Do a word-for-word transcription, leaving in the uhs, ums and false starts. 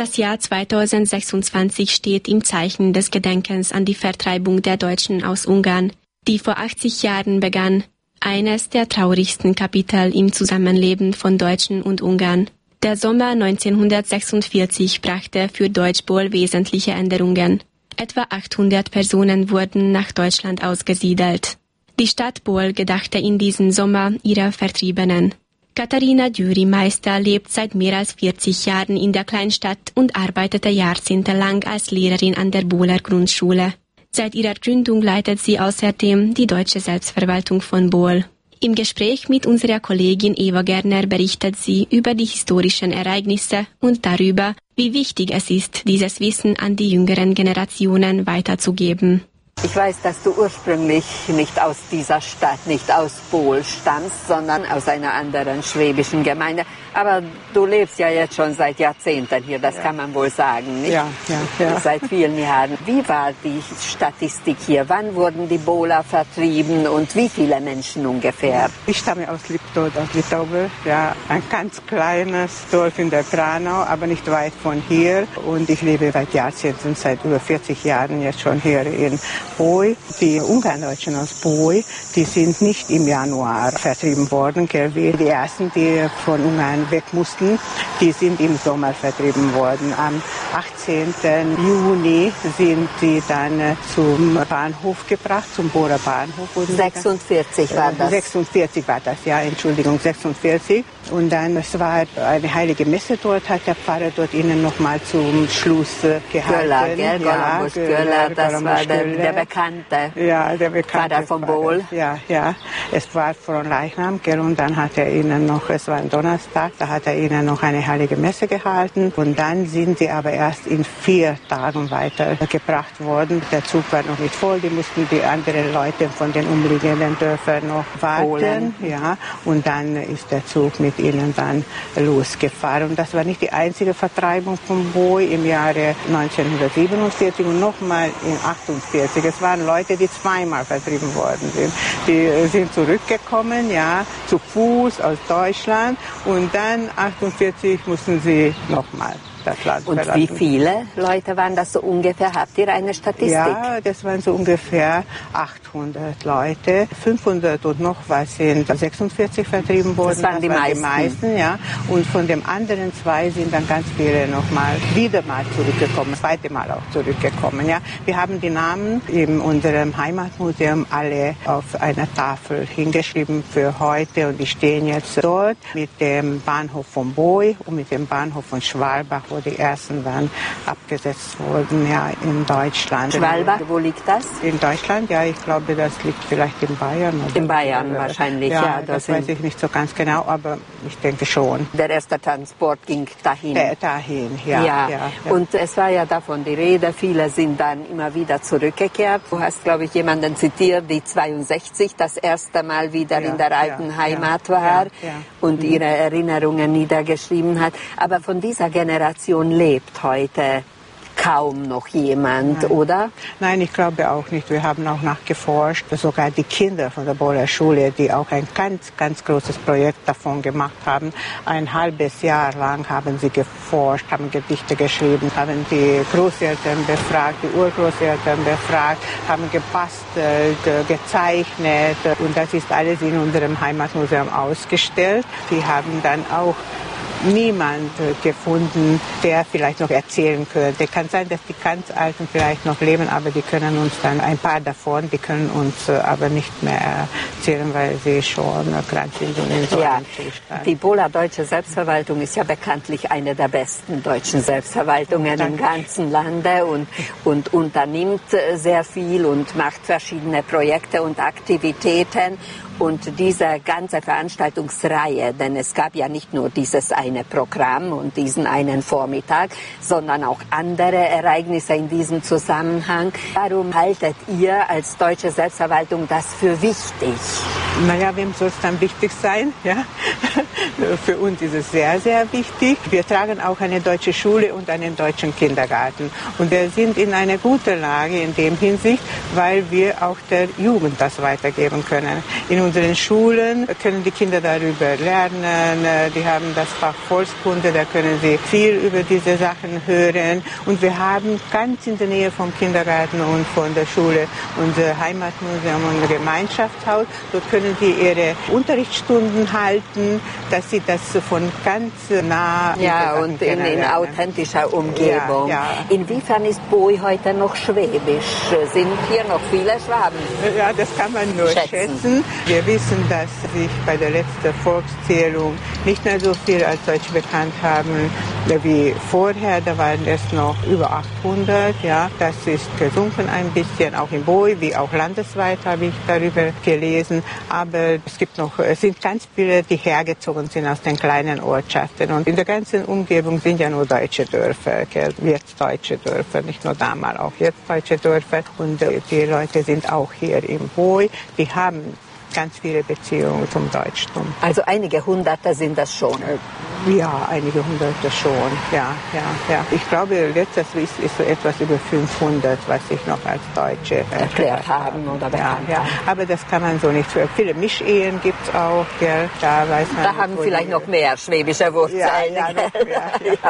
Das Jahr zweitausendsechsundzwanzig steht im Zeichen des Gedenkens an die Vertreibung der Deutschen aus Ungarn, die vor achtzig Jahren begann, eines der traurigsten Kapitel im Zusammenleben von Deutschen und Ungarn. Der Sommer neunzehnhundertsechsundvierzig brachte für Deutsch-Bol wesentliche Änderungen. Etwa achthundert Personen wurden nach Deutschland ausgesiedelt. Die Stadt Bol gedachte in diesem Sommer ihrer Vertriebenen. Katharina Gyuri-Meister lebt seit mehr als vierzig Jahren in der Kleinstadt und arbeitete jahrzehntelang als Lehrerin an der Boler Grundschule. Seit ihrer Gründung leitet sie außerdem die deutsche Selbstverwaltung von Bol. Im Gespräch mit unserer Kollegin Eva Gerner berichtet sie über die historischen Ereignisse und darüber, wie wichtig es ist, dieses Wissen an die jüngeren Generationen weiterzugeben. Ich weiß, dass du ursprünglich nicht aus dieser Stadt, nicht aus Bol stammst, sondern aus einer anderen schwäbischen Gemeinde. Aber du lebst ja jetzt schon seit Jahrzehnten hier, das ja. kann man wohl sagen, nicht? Ja, ja, ja. Seit vielen Jahren. Wie war die Statistik hier? Wann wurden die Boler vertrieben und wie viele Menschen ungefähr? Ich stamme aus Liptod, aus Litauen. Ja, ein ganz kleines Dorf in der Pranau, aber nicht weit von hier. Und ich lebe seit Jahrzehnten, seit über vierzig Jahren jetzt schon hier in Boi. Die Ungarndeutschen aus Boi, die sind nicht im Januar vertrieben worden. Die ersten, die von Ungarn weg mussten, die sind im Sommer vertrieben worden. Am achtzehnten Juni sind sie dann zum Bahnhof gebracht, zum Bohrer Bahnhof. sechsundvierzig war das. sechsundvierzig war das, ja, Entschuldigung, sechsundvierzig. Und dann, es war eine heilige Messe dort, hat der Pfarrer dort ihnen nochmal zum Schluss gehalten. Göller, gell? Ja, Göller, das war der, der bekannte, ja, der bekannte Pfarrer von Bol. Ja, ja, es war vor Leichnam, gell? Und dann hat er ihnen noch, es war ein Donnerstag, da hat er ihnen noch eine heilige Messe gehalten. Und dann sind sie aber erst in vier Tagen weitergebracht worden. Der Zug war noch nicht voll, die mussten die anderen Leute von den umliegenden Dörfern noch warten. Polen. Ja, und dann ist der Zug mit ihnen dann losgefahren. Und das war nicht die einzige Vertreibung von Boi im Jahre neunzehnhundertsiebenundvierzig und nochmal in achtundvierzig. Es waren Leute, die zweimal vertrieben worden sind. Die sind zurückgekommen, ja, zu Fuß aus Deutschland und dann achtundvierzig mussten sie nochmal das Land Und verlassen. wie viele Leute waren das so ungefähr? Habt ihr eine Statistik? Ja, das waren so ungefähr achthundert Leute. fünfhundert und noch was sind sechsundvierzig vertrieben worden. Das waren, das die, waren meisten. die meisten. Ja. Und von dem anderen zwei sind dann ganz viele nochmal wieder mal zurückgekommen, zweite Mal auch zurückgekommen. Ja. Wir haben die Namen in unserem Heimatmuseum alle auf einer Tafel hingeschrieben für heute und die stehen jetzt dort mit dem Bahnhof von Boi und mit dem Bahnhof von Schwalbach, wo die ersten dann abgesetzt wurden, ja, in Deutschland. Schwalbach, wo liegt das? In Deutschland, ja, ich glaube, das liegt vielleicht in Bayern. Oder in Bayern oder, wahrscheinlich, ja. ja das weiß ich nicht so ganz genau, aber ich denke schon. Der erste Transport ging dahin. Äh, dahin, ja, ja. ja, ja. Und es war ja davon die Rede, viele sind dann immer wieder zurückgekehrt. Du hast, glaube ich, jemanden zitiert, die zweiundsechzig das erste Mal wieder ja, in der alten ja, Heimat ja, war ja, ja. und ihre Erinnerungen niedergeschrieben hat. Aber von dieser Generation lebt heute kaum noch jemand, Nein. oder? Nein, ich glaube auch nicht. Wir haben auch nachgeforscht. Sogar die Kinder von der Boler Schule, die auch ein ganz, ganz großes Projekt davon gemacht haben. Ein halbes Jahr lang haben sie geforscht, haben Gedichte geschrieben, haben die Großeltern befragt, die Urgroßeltern befragt, haben gebastelt, gezeichnet. Und das ist alles in unserem Heimatmuseum ausgestellt. Die haben dann auch niemand gefunden, der vielleicht noch erzählen könnte. Kann sein, dass die ganz Alten vielleicht noch leben, aber die können uns dann, ein paar davon, die können uns aber nicht mehr erzählen, weil sie schon krank sind und in so ja, einem Zustand. Die Boler Deutsche Selbstverwaltung ist ja bekanntlich eine der besten deutschen Selbstverwaltungen Danke. im ganzen Lande und, und unternimmt sehr viel und macht verschiedene Projekte und Aktivitäten. Und diese ganze Veranstaltungsreihe, denn es gab ja nicht nur dieses eine Programm und diesen einen Vormittag, sondern auch andere Ereignisse in diesem Zusammenhang. Warum haltet ihr als deutsche Selbstverwaltung das für wichtig? Naja, wem soll es dann wichtig sein? Ja? Für uns ist es sehr, sehr wichtig. Wir tragen auch eine deutsche Schule und einen deutschen Kindergarten. Und wir sind in einer guten Lage in dem Hinsicht, weil wir auch der Jugend das weitergeben können. In unseren Schulen können die Kinder darüber lernen. Die haben das Fach Volkskunde, da können sie viel über diese Sachen hören. Und wir haben ganz in der Nähe vom Kindergarten und von der Schule unser Heimatmuseum und Gemeinschaftshaus. Dort können sie ihre Unterrichtsstunden halten, dass sie das von ganz nah ja, und in, in authentischer Umgebung. Ja, ja. Inwiefern ist Boy heute noch schwäbisch? Sind hier noch viele Schwaben? Ja, das kann man nur schätzen. schätzen. Wir wissen, dass sich bei der letzten Volkszählung nicht mehr so viel als Deutsche bekannt haben wie vorher. Da waren es noch über achthundert. Ja, das ist gesunken ein bisschen, auch in Boy, wie auch landesweit habe ich darüber gelesen. Aber es gibt noch, es sind ganz viele, die hergezogen sind aus den kleinen Ortschaften. Und in der ganzen Umgebung sind ja nur deutsche Dörfer, jetzt deutsche Dörfer, nicht nur damals, auch jetzt deutsche Dörfer. Und die Leute sind auch hier in Boy. Die haben ganz viele Beziehungen zum Deutschtum. Also einige Hunderte sind das schon? Ja, einige Hunderte schon, ja, ja, ja. Ich glaube, letztes ist, ist so etwas über fünfhundert, was ich noch als Deutsche äh, erklärt haben oder bekannt ja, ja. Aber das kann man so nicht. Viele Mischehen gibt es auch, gell? Da weiß man. Da haben vielleicht noch mehr schwäbische Wurzeln. Ja, ja, noch mehr, ja.